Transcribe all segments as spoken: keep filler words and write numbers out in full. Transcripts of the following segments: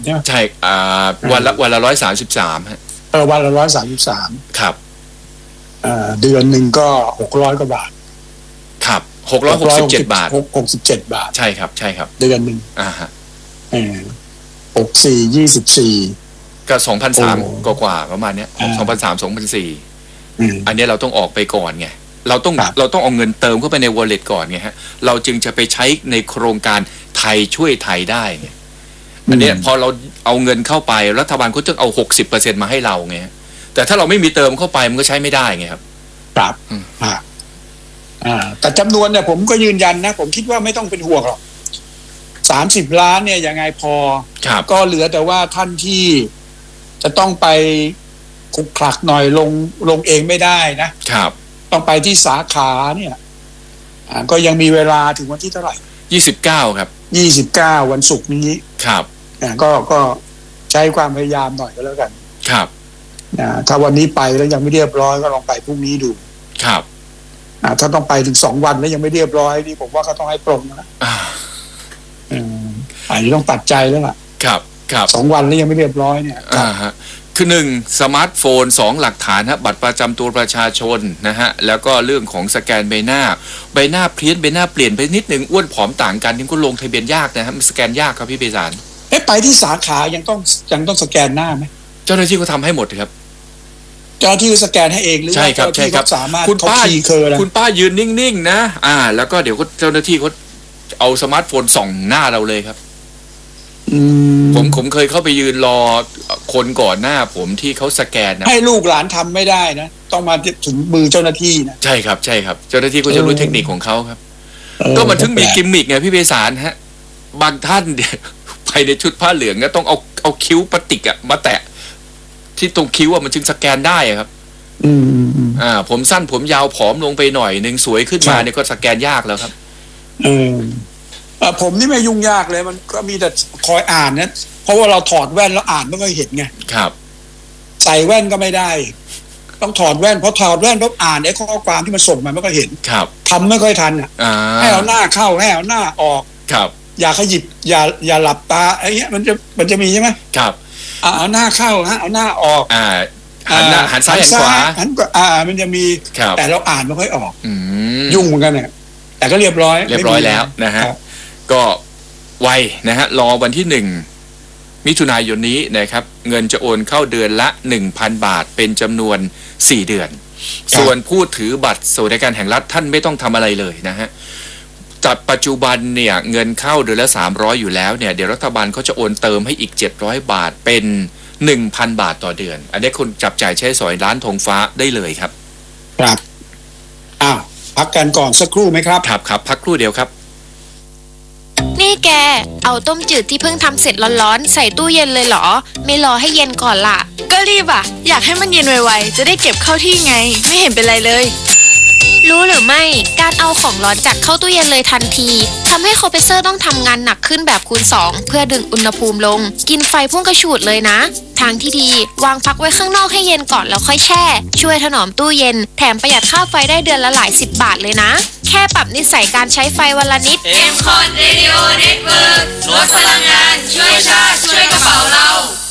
ใช่ไหมใช่อ่าวันละวันละร้อยสามสิบสามฮะเออวันละร้อยสามสิบสามครับอ่าเดือนหนึ่งก็หกร้อยกว่าบาทครับหกร้อยหกสิบเจ็ดบาทหกสิบเจ็ดบาทใช่ครับใช่ครับเดือนหนึ่งอ่าฮะเออหกสี่ยี่สิบสี่ก็สองพันสามกว่าๆประมาณเนี้ยสองพันสามสองพันสี่อันนี้เราต้องออกไปก่อนไงเราต้องเราต้องเอาเงินเติมเข้าไปใน wallet ก่อนไงฮะเราจึงจะไปใช้ในโครงการไทยช่วยไทยได้ไงอันนี้พอเราเอาเงินเข้าไปรัฐบาลก็ต้องเอา หกสิบเปอร์เซ็นต์ มาให้เราไงแต่ถ้าเราไม่มีเติมเข้าไปมันก็ใช้ไม่ได้ไงครับครับอ่าอ่าแต่จำนวนเนี่ยผมก็ยืนยันนะผมคิดว่าไม่ต้องเป็นห่วงหรอกสามสิบล้านเนี่ยยังไงพอก็เหลือแต่ว่าท่านที่จะต้องไปคลุกคลักหน่อยลงลงเองไม่ได้นะครับต้องไปที่สาขาเนี่ยอ่าก็ยังมีเวลาถึงวันที่เท่าไหร่ยี่สิบเก้าครับยี่สิบเก้าวันศุกร์นี้ครับอ่าก็ก็ใช้ความพยายามหน่อยก็แล้วกันครับอ่าถ้าวันนี้ไปแล้วยังไม่เรียบร้อยก็ลองไปพรุ่งนี้ดูครับอ่าถ้าต้องไปถึงสองวันแล้วยังไม่เรียบร้อยนี่ผมว่าก็ต้องให้ปรงนะอ่าอืมอันนี้ต้องตัดใจแล้วล่ะครับครับสองวันแล้วยังไม่เรียบร้อยเนี่ยอ่าฮะคือหนึ่งสมาร์ทโฟนสองหลักฐานฮะบัตรประจำตัวประชาชนนะฮะแล้วก็เรื่องของสแกนใบหน้าใบหน้าเพี้ยนใบหน้าเปลี่ยนไปนิดนึงอ้วนผอมต่างกันนี่ก็ลงทะเบียนยากนะฮะมันสแกนยากครับพี่เบสานเอ๊ะไปที่สาขายังต้องยังต้องสแกนหน้าไหมเจ้าหน้าที่เขาทำให้หมดครับเจ้าหน้าที่สแกนให้เองหรือว่าเจ้าหน้าที่เขาสามารถคุณป้าคุณป้ายืนนิ่งๆนะอ่าแล้วก็เดี๋ยวเจ้าหน้าที่เขาเอาสมาร์ทโฟนส่องหน้าเราเลยครับผมผมเคยเข้าไปยืนรอคนก่อนหน้าผมที่เขาสแกนนะให้ลูกหลานทำไม่ได้นะต้องมาถึงมือเจ้าหน้าที่นะใช่ครับใช่ครับเจ้าหน้าที่ก็จะรู้เทคนิคของเขาครับก็มันถึงมีกิมมิกไงพี่เบสารฮะบางท่านไปในชุดผ้าเหลืองก็ต้องเอาเอาคิ้วพลาสติกอะมาแตะที่ตรงคิ้วอะมันจึงสแกนได้ครับอืมอ่าผมสั้นผมยาวผอมลงไปหน่อยนึงสวยขึ้นมาเนี่ยก็สแกนยากแล้วครับเออผมนี่ไม่ยุ่งยากเลยมันก็มีแต่คอยอ่านนะเพราะว่าเราถอดแว่นแล้วอ่านไม่ค่อยเห็นไงครับใส่แว่นก็ไม่ได้ต้องถอดแว่นเพราะถอดแว่นเพราะอ่านไอ้ข้อความที่มันส่งมาไม่ค่อยเห็นครับทำไม่ค่อยทันอ่ะให้เอาหน้าเข้าให้เอาหน้าออกครับอย่าขยิบอย่าอย่าหลับตาไอ้เงี้ยมันจะมันจะมีใช่ไหมครับเอาหน้าเข้าฮะเอาหน้าออกอ่าหันหน้าหันซ้ายหันขวาหันขวาอ่ามันจะมีแต่เราอ่านไม่ค่อยออกยุ่งเหมือนกันเนี่ยแต่ก็เรียบร้อยเรียบร้อยแล้วนะฮะก็ไวนะฮะรอวันที่หนึ่งมิถุนายนนี้นะครับเงินจะโอนเข้าเดือนละ หนึ่งพัน บาทเป็นจำนวนสี่เดือนส่วนผู้ถือบัตรสวัสดิการแห่งรัฐท่านไม่ต้องทำอะไรเลยนะฮะจากปัจจุบันเนี่ยเงินเข้าเดือนละสามร้อยอยู่แล้วเนี่ยเดี๋ยวรัฐบาลเขาจะโอนเติมให้อีกเจ็ดร้อยบาทเป็น หนึ่งพัน บาทต่อเดือนอันนี้คุณจับจ่ายใช้สอยร้านธงฟ้าได้เลยครับครับอ้าวพักกันก่อนสักครู่ไหมครับครับครับพักครู่เดียวครับนี่แกเอาต้มจืดที่เพิ่งทำเสร็จร้อนๆใส่ตู้เย็นเลยเหรอไม่รอให้เย็นก่อนล่ะก็รีบอ่ะอยากให้มันเย็นไวๆจะได้เก็บเข้าที่ไงไม่เห็นเป็นไรเลยรู้หรือไม่การเอาของร้อนจัดเข้าตู้เย็นเลยทันทีทำให้คอมเพรสเซอร์ต้องทำงานหนักขึ้นแบบคูณสองเพื่อดึงอุณหภูมิลงกินไฟพุ่งกระฉูดเลยนะทางที่ดีวางพักไว้ข้างนอกให้เย็นก่อนแล้วค่อยแช่ช่วยถนอมตู้เย็นแถมประหยัดค่าไฟได้เดือนละหลายสิบบาทเลยนะแค่ปรับนิสัยการใช้ไฟวันละนิดเอ็ม คอท Radio Network ลดพลังงานช่วยชาติช่วยกระเป๋าเรา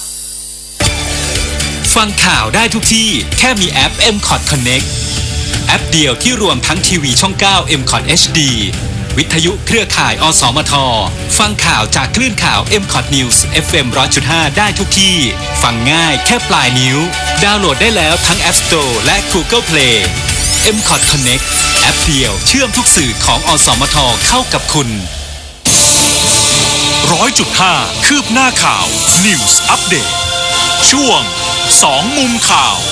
ฟังข่าวได้ทุกที่แค่มีแอป เอ็ม คอท Connectแอปเดียวที่รวมทั้งทีวีช่องเก้า เอ็ม คอท เอช ดี วิทยุเครือข่ายอสมทฟังข่าวจากคลื่นข่าว เอ็ม คอท News เอฟ เอ็ม หนึ่งร้อยจุดห้า ได้ทุกที่ฟังง่ายแค่ปลายนิ้วดาวน์โหลดได้แล้วทั้ง App Store และ Google Play เอ็ม คอท Connect แอปเดียวเชื่อมทุกสื่อของอสมทเข้ากับคุณ หนึ่งร้อยจุดห้า คืบหน้าข่าว News Update ช่วงสองมุมข่าว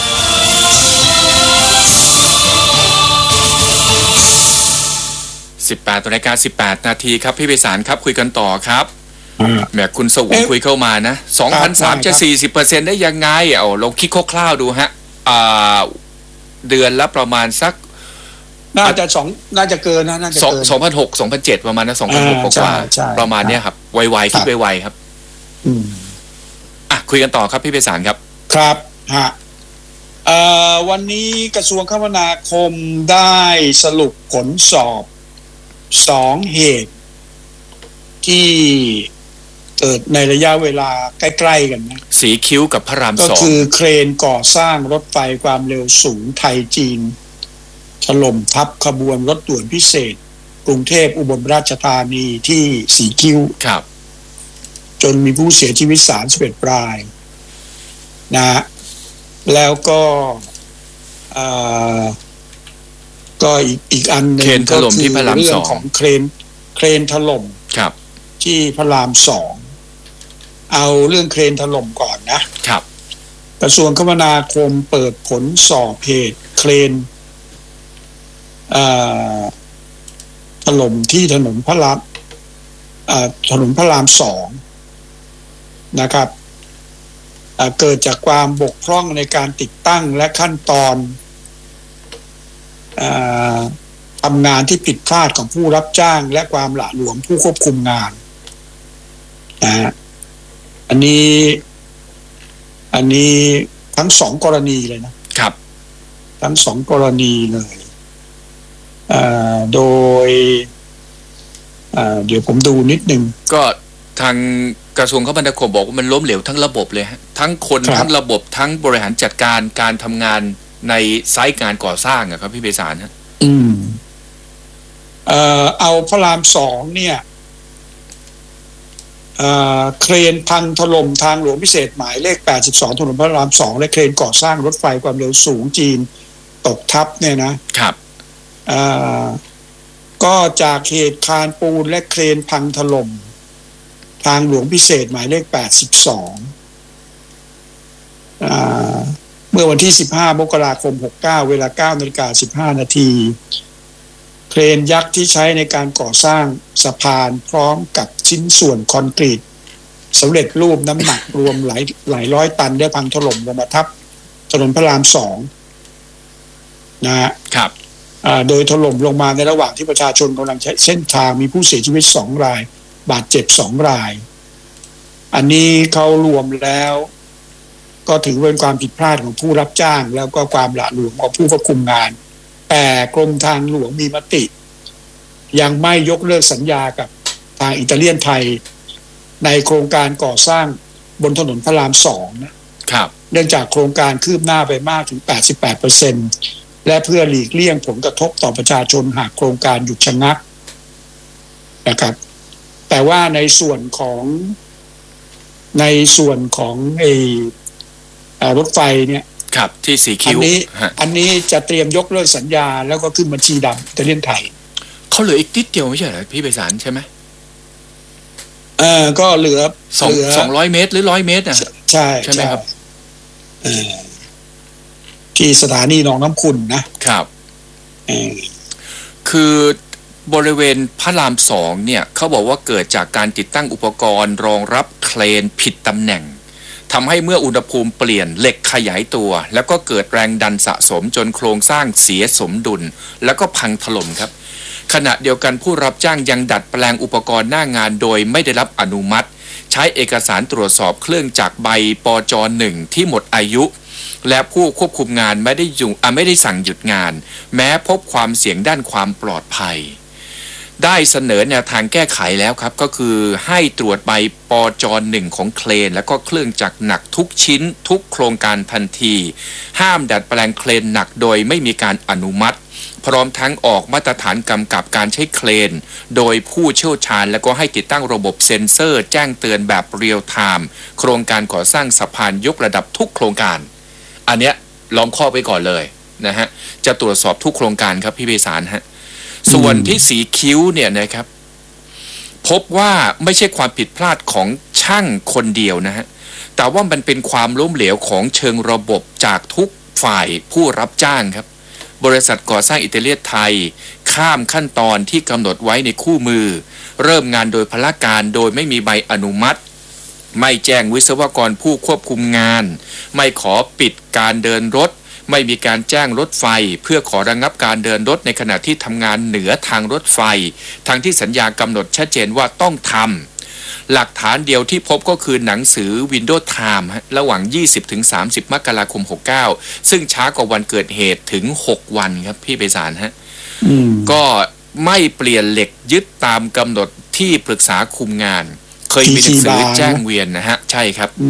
สิบแปดนาฬิกาสิบแปดนาทีครับพี่ไพศาลครับคุยกันต่อครับแหมคุณสวงคุยเข้ามานะ สองพันสามร้อย จะ สี่สิบเปอร์เซ็นต์ ได้ยังไงเอาลองคิดคร่าวๆดูฮะอ่าเดือนละประมาณสักน่าจะสองน่าจะเกินนะน่าจะเกินสองพันหก สองพันเจ็ด ประมาณนะ สองพันหก กว่าประมาณเนี้ยครับไวๆคิดไวๆครับอืมอ่ะคุยกันต่อครับพี่ไพศาลครับครับฮะเอ่อวันนี้กระทรวงคมนาคมได้สรุปผลสอบสองเหตุที่เกิดในระยะเวลาใกล้ๆกันนะสีคิ้วกับพระรามสองก็คือเครนก่อสร้างรถไฟความเร็วสูงไทยจีนถล่มทับขบวนรถด่วนพิเศษกรุงเทพอุบลราชธานีที่สีคิ้วครับจนมีผู้เสียชีวิตสามสิบเอ็ดรายนะแล้วก็ก็อีกอีกอันหนึ่งก็คือเรื่องของเครนเครนถล่มที่พระรามสองเอาเรื่องเครนถล่มก่อนนะครับกระทรวงคมนาคมเปิดผลสอบเหตุเครนถล่มที่ถนนพระรามถนนพระรามสองนะครับเกิดจากความบกพร่องในการติดตั้งและขั้นตอนทำงานที่ผิดพลาดของผู้รับจ้างและความหละหลวมผู้ควบคุมงานนะอันนี้อันนี้ทั้งสองกรณีเลยนะครับทั้งสองกรณีเลยโดยเดี๋ยวผมดูนิดนึงก็ทางกระทรวงคมนาคมบอกว่ามันล้มเหลวทั้งระบบเลยฮะทั้งคนทั้งระบบทั้งบริหารจัดการการทำงานในไซต์งานก่อสร้างอะครับพี่เบสารฮะอืมเอ่อเอาพระรามสองเนี่ยเอ่อเครนพังถล่มทางหลวงพิเศษหมายเลขแปดสิบสองถนนพระรามสองและเครนก่อสร้างรถไฟความเร็วสูงจีนตกทับเนี่ยนะครับเอ่อก็จากเหตุคานปูนและเครนพังถล่มทางหลวงพิเศษหมายเลขแปดสิบสองอ่าเมื่อวันที่สิบห้ามกราคมหกเก้าเวลา เก้านาฬิกาสิบห้านาทีเครนยักษ์ที่ใช้ในการก่อสร้างสะพานพร้อมกับชิ้นส่วนคอนกรีตสำเร็จรูปน้ำหนักรวมหลายหลายร้อยตันได้พังถล่มลงมาทับถนนพระรามสองนะฮะครับโดยถล่มลงมาในระหว่างที่ประชาชนกำลังใช้เส้นทางมีผู้เสียชีวิตสองรายบาดเจ็บสองรายอันนี้เขารวมแล้วก็ถือเป็นความผิดพลาดของผู้รับจ้างแล้วก็ความหละหลวมของผู้ควบคุมงานแต่กรมทางหลวงมีมติยังไม่ยกเลิกสัญญากับทางอิตาเลียนไทยในโครงการก่อสร้างบนถนนพระรามสองนะครับเนื่องจากโครงการคืบหน้าไปมากถึง แปดสิบแปดเปอร์เซ็นต์ และเพื่อหลีกเลี่ยงผลกระทบต่อประชาชนหากโครงการหยุดชะงักนะครับแต่ว่าในส่วนของในส่วนของไอ้รถไฟเนี่ยครับที่สีคิ้วอันนี้อันนี้จะเตรียมยกเลิกสัญญาแล้วก็ขึ้นบัญชีดำอิตาเลียนไทยเขาเหลืออีกนิดเดียวไม่ใช่เหรอพี่ไพศาลใช่ไหมเออก็เหลือสองสองร้อยเมตรหรือร้อยเมตรอ่ะใช่ใช่ไหมครับเออที่สถานีหนองน้ำขุ่นนะครับเออคือบริเวณพระรามสองเนี่ยเขาบอกว่าเกิดจากการติดตั้งอุปกรณ์รองรับเครนผิดตำแหน่งทำให้เมื่ออุณหภูมิเปลี่ยนเหล็กขยายตัวแล้วก็เกิดแรงดันสะสมจนโครงสร้างเสียสมดุลแล้วก็พังถล่มครับขณะเดียวกันผู้รับจ้างยังดัดแปลงอุปกรณ์หน้างานโดยไม่ได้รับอนุมัติใช้เอกสารตรวจสอบเครื่องจักรใบปจหนึ่งที่หมดอายุและผู้ควบคุมงานไม่ได้อยู่อ่ะไม่ได้สั่งหยุดงานแม้พบความเสี่ยงด้านความปลอดภัยได้เสนอแนวทางแก้ไขแล้วครับก็คือให้ตรวจใบปจหนึ่งของเครนแล้วก็เครื่องจักรหนักทุกชิ้นทุกโครงการทันทีห้ามดัดแปลงเครนหนักโดยไม่มีการอนุมัติพร้อมทั้งออกมาตรฐานกำกับการใช้เครนโดยผู้เชี่ยวชาญแล้วก็ให้ติดตั้งระบบเซ็นเซอร์แจ้งเตือนแบบเรียลไทม์โครงการก่อสร้างสะพานยกระดับทุกโครงการอันเนี้ยล้อมข้อไปก่อนเลยนะฮะจะตรวจสอบทุกโครงการครับพี่ไพศาลฮะส่วนที่สีคิ้วเนี่ยนะครับพบว่าไม่ใช่ความผิดพลาดของช่างคนเดียวนะฮะแต่ว่ามันเป็นความล้มเหลวของเชิงระบบจากทุกฝ่ายผู้รับจ้างครับบริษัทก่อสร้างอิตาเลียนไทยข้ามขั้นตอนที่กำหนดไว้ในคู่มือเริ่มงานโดยพละการโดยไม่มีใบอนุมัติไม่แจ้งวิศวกรผู้ควบคุมงานไม่ขอปิดการเดินรถไม่มีการแจ้งรถไฟเพื่อขอระงับการเดินรถในขณะที่ทำงานเหนือทางรถไฟทางที่สัญญากำหนดชัดเจนว่าต้องทำหลักฐานเดียวที่พบก็คือหนังสือ Windows Time ระหว่าง ยี่สิบถึงสามสิบ มกราคมหกเก้าซึ่งช้ากว่าวันเกิดเหตุถึงหกวันครับพี่ไพศาลฮะก็ไม่เปลี่ยนเหล็กยึดตามกำหนดที่ปรึกษาคุมงานเคยมีหนังสือแจ้งเวียนนะฮะใช่ครับ